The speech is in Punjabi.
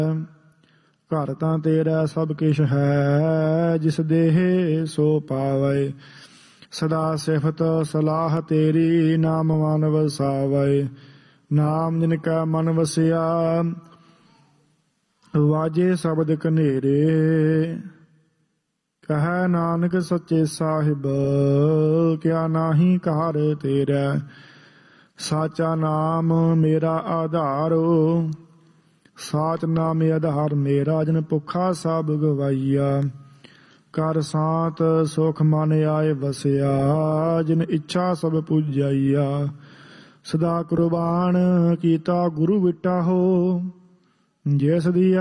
ਘਰ ਤਾਂ ਤੇਰਾ ਸਭ ਕਿਛ ਹੈ, ਜਿਸ ਦੇਹ ਸੋ ਪਾਵੈ। ਸਦਾ ਸਿਫਤ ਸਲਾਹ ਤੇਰੀ, ਨਾਮ ਮਨ ਵਸਾਵੈ। ਨਾਮ ਜਿਨ ਕਾ ਮਨ ਵਸਿਆ, ਵਾਜੇ ਸ਼ਬਦ ਕਨੇਰੇ। ਕਹੈ ਨਾਨਕ ਸੱਚੇ ਸਾਹਿਬ, ਕਿਆ ਨਾਹੀ ਘਰ ਤੇਰਾ। ਸਾਚਾ ਨਾਮ ਮੇਰਾ ਆਧਾਰੋ, ਸਾਚ ਨਾਮ ਆਧਾਰ ਮੇਰਾ। ਜਿਨ ਭੁੱਖਾ ਸਭ ਗਵਾਈਆ, ਕਰ ਸਾਤ ਸੁਖ ਮਨ ਆਏ ਵਸਿਆ। ਜਿਨ ਇੱਛਾ ਸਭ ਪੁਜਾਈਆ, ਸਦਾ ਕੁਰਬਾਨ ਕੀਤਾ ਗੁਰੂ ਵਿਟਾ ਹੋ। ਜਿਸ ਦੀ